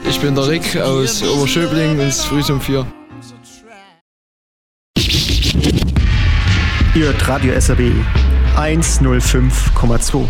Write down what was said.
Ich bin der Rick aus Oberschöbling und es ist früh um 4. Ihr hört Radio SRB 105,2.